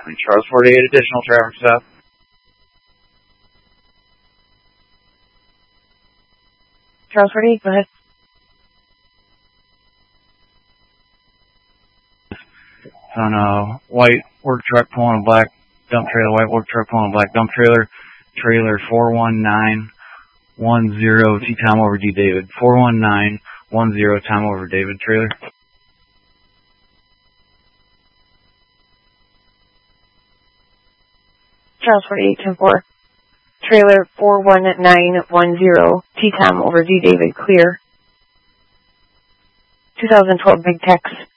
Charles 48, additional traffic stop. Charles 48, go ahead. On a white work truck pulling a black dump trailer, white work truck pulling a black dump trailer, trailer 41910 T Tom over D David. 41910 Tom over David trailer. Charles 48, 10-4. Trailer 41910 T Tom over D David, clear. 2012 Big Tex.